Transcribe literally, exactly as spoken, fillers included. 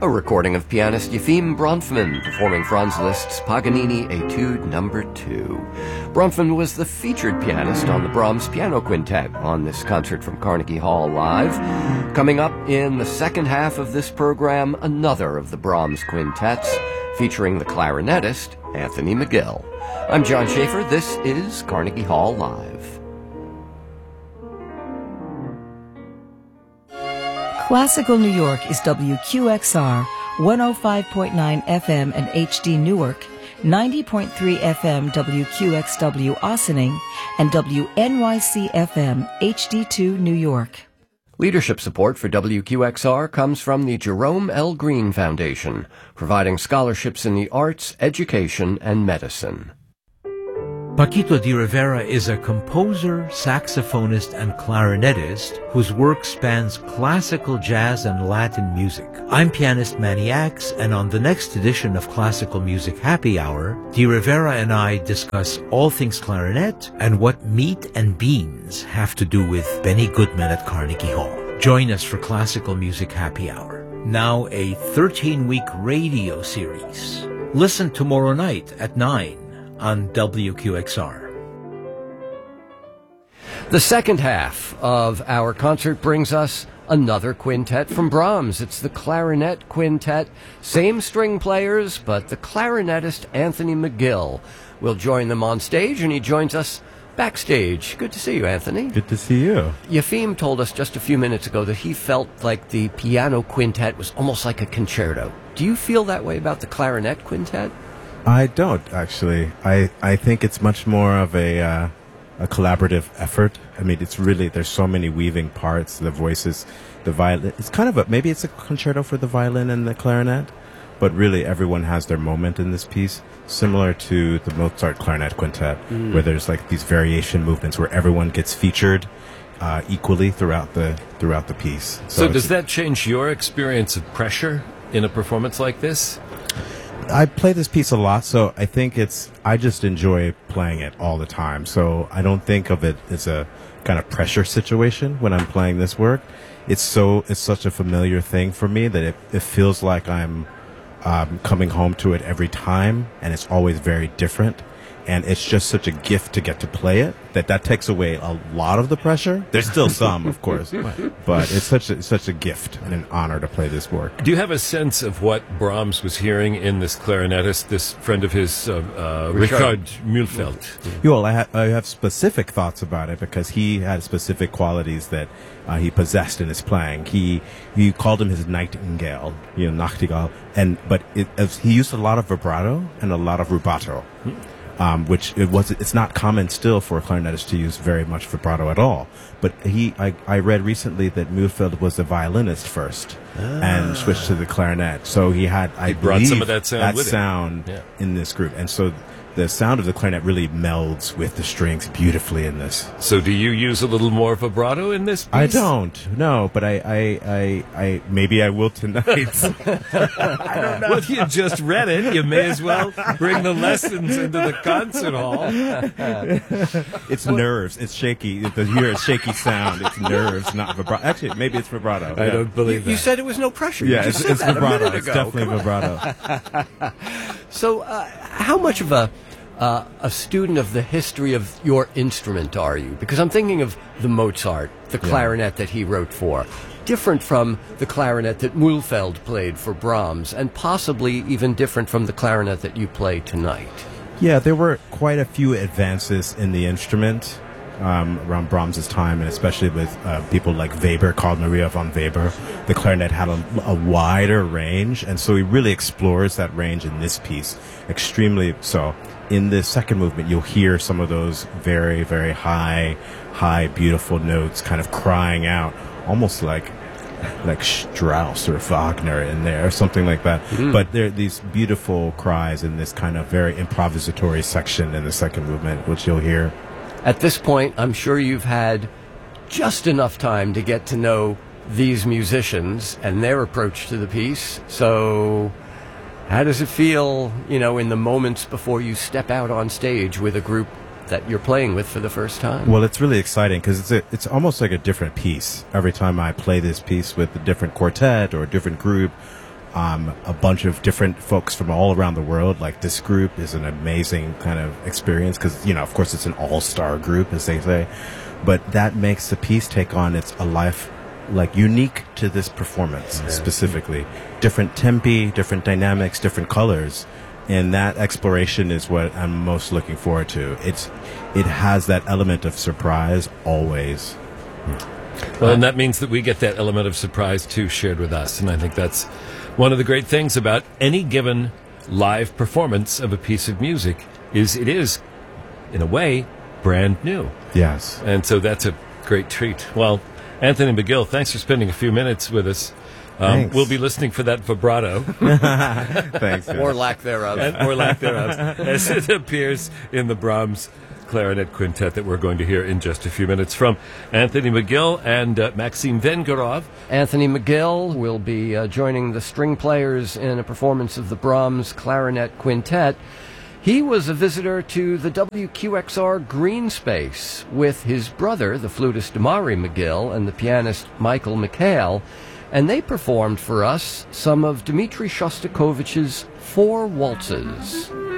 a recording of pianist Yefim Bronfman performing Franz Liszt's Paganini Etude Number two. Bronfman was the featured pianist on the Brahms Piano Quintet on this concert from Carnegie Hall Live. Coming up in the second half of this program, another of the Brahms quintets featuring the clarinetist Anthony McGill. I'm John Schaefer. This is Carnegie Hall Live. Classical New York is W Q X R, one oh five point nine F M and H D Newark, ninety point three F M W Q X W Ossining, and W N Y C F M H D two New York. Leadership support for W Q X R comes from the Jerome L. Green Foundation, providing scholarships in the arts, education, and medicine. Paquito de Rivera is a composer, saxophonist, and clarinetist whose work spans classical, jazz, and Latin music. I'm pianist Manny Axe, and on the next edition of Classical Music Happy Hour, de Rivera and I discuss all things clarinet and what meat and beans have to do with Benny Goodman at Carnegie Hall. Join us for Classical Music Happy Hour, now a thirteen-week radio series. Listen tomorrow night at nine. On W Q X R. The second half of our concert brings us another quintet from Brahms. It's the Clarinet Quintet. Same string players, but the clarinetist Anthony McGill will join them on stage, and he joins us backstage. Good to see you, Anthony. Good to see you. Yefim told us just a few minutes ago that he felt like the piano quintet was almost like a concerto. Do you feel that way about the clarinet quintet? I don't, actually. I, I think it's much more of a uh, a collaborative effort. I mean, it's really, there's so many weaving parts, the voices, the violin. It's kind of a, maybe it's a concerto for the violin and the clarinet, but really everyone has their moment in this piece, similar to the Mozart Clarinet Quintet, mm. where there's like these variation movements where everyone gets featured uh, equally throughout the throughout the piece. So, so does that change your experience of pressure in a performance like this? I play this piece a lot, so I think it's, I just enjoy playing it all the time. So I don't think of it as a kind of pressure situation when I'm playing this work. It's so, it's such a familiar thing for me that it, it feels like I'm um, coming home to it every time, and it's always very different. And it's just such a gift to get to play it that that takes away a lot of the pressure. There's still some, of course, but it's such a, such a gift and an honor to play this work. Do you have a sense of what Brahms was hearing in this clarinetist, this friend of his, uh, uh, Richard Mühlfeld? Yeah, well, I, ha- I have specific thoughts about it because he had specific qualities that uh, he possessed in his playing. He he called him his nightingale, you know, Nachtigall, and but it, as he used a lot of vibrato and a lot of rubato. Hmm. Um, which it was, it's not common still for a clarinetist to use very much vibrato at all. But he, I, I read recently that Mühlfeld was a violinist first ah. and switched to the clarinet. So he had, I he brought believe, some of that sound, that with sound yeah. in this group. And so the sound of the clarinet really melds with the strings beautifully in this. So do you use a little more vibrato in this piece? I don't, no, but I, I, I, I maybe I will tonight. I don't know. Well, you just read it. You may as well bring the lessons into the concert hall. It's nerves. It's shaky. You hear a shaky sound. It's nerves, not vibrato. Actually, maybe it's vibrato. I yeah. don't believe you, that. You said it was no pressure. Yeah, you it's, just it's said that vibrato. a minute It's ago. definitely vibrato. So, uh, how much of a uh, a student of the history of your instrument are you? Because I'm thinking of the Mozart, the clarinet yeah. that he wrote for, different from the clarinet that Mühlfeld played for Brahms, and possibly even different from the clarinet that you play tonight. Yeah, there were quite a few advances in the instrument um, around Brahms' time, and especially with uh, people like Weber, Carl Maria von Weber. The clarinet had a, a wider range, and so he really explores that range in this piece, extremely so. In the second movement, you'll hear some of those very, very high, high, beautiful notes kind of crying out, almost like like Strauss or Wagner in there, or something like that. Mm. But there are these beautiful cries in this kind of very improvisatory section in the second movement, which you'll hear. At this point, I'm sure you've had just enough time to get to know these musicians and their approach to the piece. So how does it feel, you know, in the moments before you step out on stage with a group that you're playing with for the first time? Well, it's really exciting because it's a, it's almost like a different piece. Every time I play this piece with a different quartet or a different group, um, a bunch of different folks from all around the world. Like, this group is an amazing kind of experience because, you know, of course, it's an all-star group, as they say. But that makes the piece take on its a life, like, unique to this performance yeah. specifically. Different tempi, different dynamics, different colors. And that exploration is what I'm most looking forward to. It's, it has that element of surprise always. Well, and that means that we get that element of surprise, too, shared with us. And I think that's one of the great things about any given live performance of a piece of music is it is, in a way, brand new. Yes. And so that's a great treat. Well, Anthony McGill, thanks for spending a few minutes with us. Um, we'll be listening for that vibrato. Thanks. Or lack thereof. And, or lack thereof, as it appears in the Brahms Clarinet Quintet that we're going to hear in just a few minutes from Anthony McGill and uh, Maxim Vengerov. Anthony McGill will be uh, joining the string players in a performance of the Brahms Clarinet Quintet. He was a visitor to the W Q X R Green Space with his brother, the flutist Amari McGill, and the pianist Michael McHale, and they performed for us some of Dmitri Shostakovich's Four Waltzes.